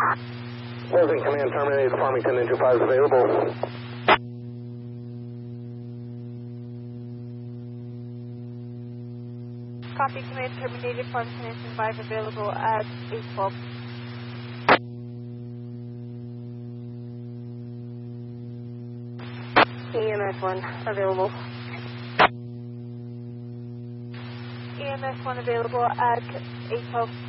Closing command terminated. Farmington into 5 is available. Copy, command terminated. Farmington into 5 available at 812. EMS 1 available. EMS 1 available at 812.